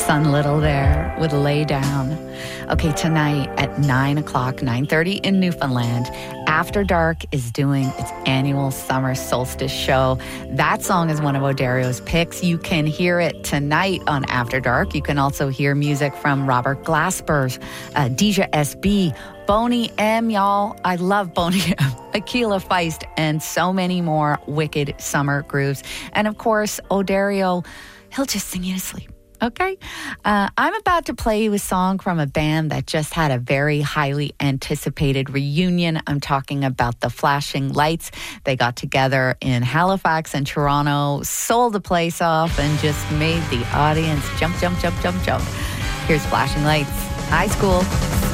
Son Little there with Lay Down. Okay, tonight at 9 o'clock, 9:30 in Newfoundland, After Dark is doing its annual summer solstice show. That song is one of O'Dario's picks. You can hear it tonight on After Dark. You can also hear music from Robert Glasper, Deja SB, Boney M, y'all. I love Boney M, Akila Feist, and so many more wicked summer grooves. And of course, O'Dario, he'll just sing you to sleep. Okay? I'm about to play you a song from a band that just had a very highly anticipated reunion. I'm talking about the Flashing Lights. They got together in Halifax and Toronto, sold the place off, and just made the audience jump, jump, jump, jump, jump. Here's Flashing Lights, High School.